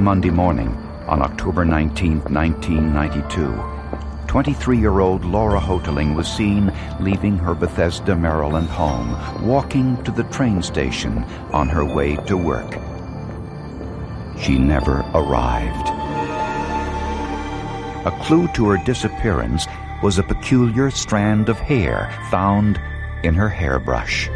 Monday morning, on October 19, 1992, 23-year-old Laura Hoteling was seen leaving her Bethesda, Maryland home, walking to the train station on her way to work. She never arrived. A clue to her disappearance was a peculiar strand of hair found in her hairbrush.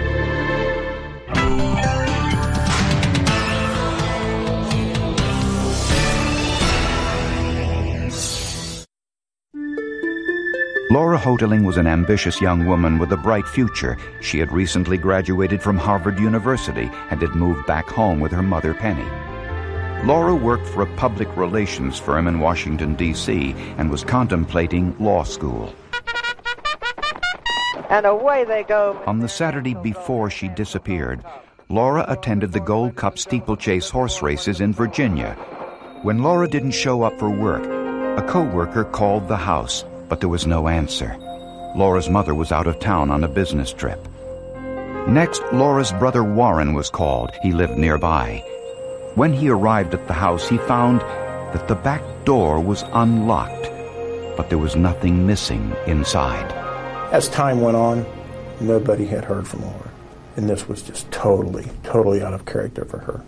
Laura Hoteling was an ambitious young woman with a bright future. She had recently graduated from Harvard University and had moved back home with her mother, Penny. Laura worked for a public relations firm in Washington, D.C., and was contemplating law school. And away they go. On the Saturday before she disappeared, Laura attended the Gold Cup steeplechase horse races in Virginia. When Laura didn't show up for work, a co-worker called the house, but there was no answer. Laura's mother was out of town on a business trip. Next, Laura's brother Warren was called. He lived nearby. When he arrived at the house, he found that the back door was unlocked, but there was nothing missing inside. As time went on, nobody had heard from Laura, and this was just totally out of character for her.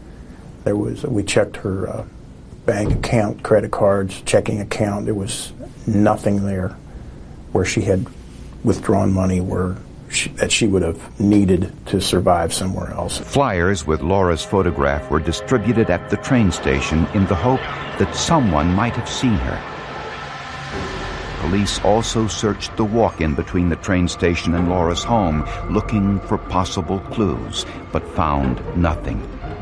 We checked her bank account, credit cards, checking account. There was nothing there where she had withdrawn money that she would have needed to survive somewhere else. Flyers with Laura's photograph were distributed at the train station in the hope that someone might have seen her. Police also searched the walk-in between the train station and Laura's home, looking for possible clues, but found nothing.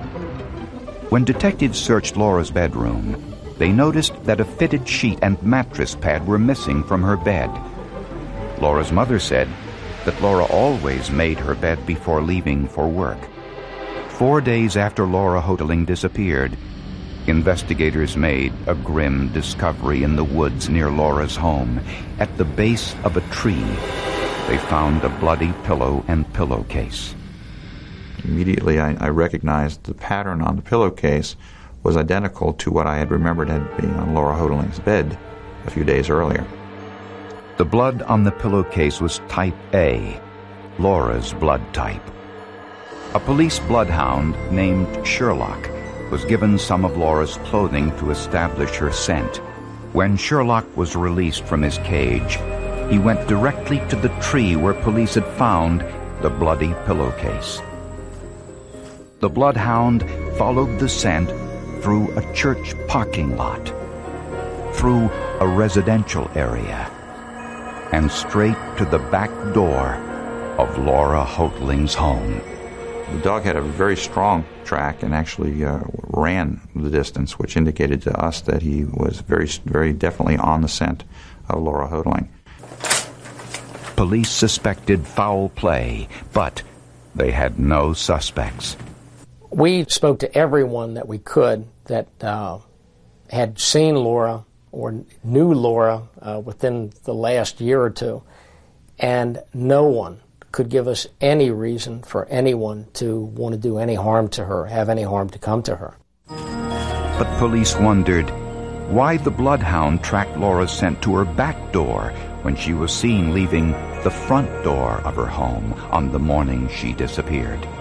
When detectives searched Laura's bedroom, they noticed that a fitted sheet and mattress pad were missing from her bed. Laura's mother said that Laura always made her bed before leaving for work. 4 days after Laura Hoteling disappeared, investigators made a grim discovery in the woods near Laura's home. At the base of a tree, they found a bloody pillow and pillowcase. Immediately, I recognized the pattern on the pillowcase was identical to what I had remembered had been on Laura Hoteling's bed a few days earlier. The blood on the pillowcase was type A, Laura's blood type. A police bloodhound named Sherlock was given some of Laura's clothing to establish her scent. When Sherlock was released from his cage, he went directly to the tree where police had found the bloody pillowcase. The bloodhound followed the scent through a church parking lot, through a residential area, and straight to the back door of Laura Hoteling's home. The dog had a very strong track and actually ran the distance, which indicated to us that he was very definitely on the scent of Laura Hoteling. Police suspected foul play, but they had no suspects. We spoke to everyone that we could that had seen Laura or knew Laura within the last year or two, and no one could give us any reason for anyone to want to do any harm to her, have any harm to come to her. But police wondered why the bloodhound tracked Laura's scent to her back door when she was seen leaving the front door of her home on the morning she disappeared.